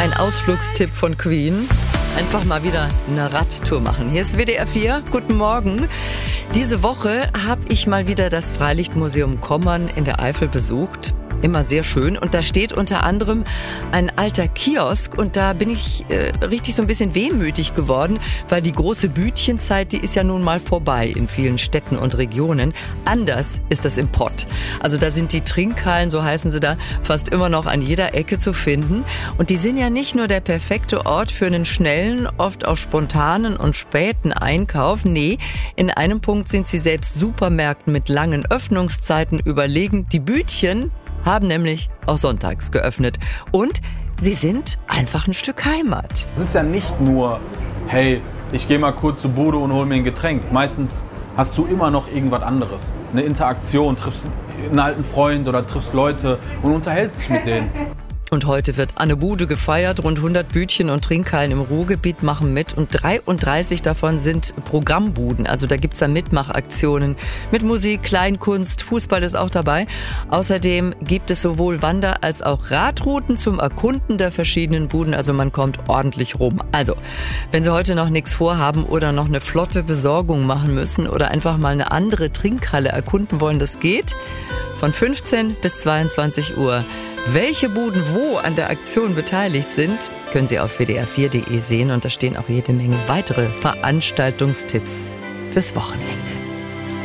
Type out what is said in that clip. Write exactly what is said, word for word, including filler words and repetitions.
Ein Ausflugstipp von Queen. Einfach mal wieder eine Radtour machen. Hier ist W D R vier. Guten Morgen. Diese Woche habe ich mal wieder das Freilichtmuseum Kommern in der Eifel besucht. Immer sehr schön. Und da steht unter anderem ein alter Kiosk. Und da bin ich äh, richtig so ein bisschen wehmütig geworden, weil die große Bütchenzeit, die ist ja nun mal vorbei in vielen Städten und Regionen. Anders ist das im Pott. Also da sind die Trinkhallen, so heißen sie da, fast immer noch an jeder Ecke zu finden. Und die sind ja nicht nur der perfekte Ort für einen schnellen, oft auch spontanen und späten Einkauf. Nee, in einem Punkt sind sie selbst Supermärkten mit langen Öffnungszeiten überlegen. Die Bütchen haben nämlich auch sonntags geöffnet. Und sie sind einfach ein Stück Heimat. Es ist ja nicht nur, hey, ich gehe mal kurz zur Bude und hole mir ein Getränk. Meistens hast du immer noch irgendwas anderes. Eine Interaktion, triffst einen alten Freund oder triffst Leute und unterhältst dich mit denen. Und heute wird Anne Bude gefeiert. Rund hundert Bütchen und Trinkhallen im Ruhrgebiet machen mit. Und dreiunddreißig davon sind Programmbuden. Also da gibt's dann Mitmachaktionen mit Musik, Kleinkunst, Fußball ist auch dabei. Außerdem gibt es sowohl Wander- als auch Radrouten zum Erkunden der verschiedenen Buden. Also man kommt ordentlich rum. Also, wenn Sie heute noch nichts vorhaben oder noch eine flotte Besorgung machen müssen oder einfach mal eine andere Trinkhalle erkunden wollen, das geht. Von fünfzehn bis zweiundzwanzig Uhr. Welche Buden wo an der Aktion beteiligt sind, können Sie auf w d r vier punkt d e sehen und da stehen auch jede Menge weitere Veranstaltungstipps fürs Wochenende.